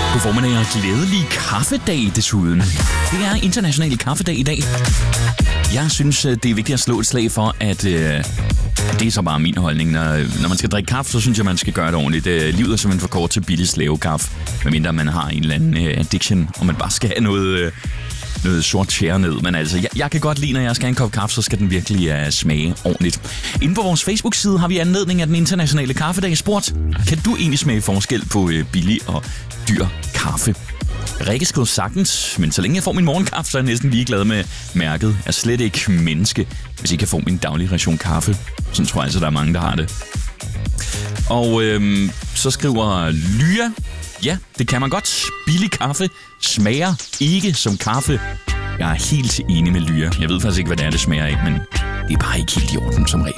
God formiddag og glædelig kaffedag desuden. Det er international kaffedag i dag. Jeg synes, det er vigtigt at slå et slag for, at det er så bare min holdning. Når man skal drikke kaffe, så synes jeg, man skal gøre det ordentligt. Livet er simpelthen for kort til billig slavekaffe, medmindre man har en eller anden addiction, og man bare skal have noget sort tjære ned. Men altså, jeg kan godt lide, når jeg skal have en kop kaffe, så skal den virkelig smage ordentligt. Inde på vores Facebook-side har vi anledning af den internationale kaffedag spurgt. Kan du egentlig smage forskel på billig og dyr kaffe? Rikke skriver sagtens, men så længe jeg får min morgenkaffe, så er jeg næsten ligeglad med mærket. Jeg er slet ikke menneske, hvis jeg kan få min daglige ration kaffe. Sådan tror jeg altså, der er mange, der har det. Og så skriver Lya, ja, det kan man godt. Billig kaffe smager ikke som kaffe. Jeg er helt enig med Lya. Jeg ved faktisk ikke, hvad det smager af, men det er bare ikke helt i orden som regel.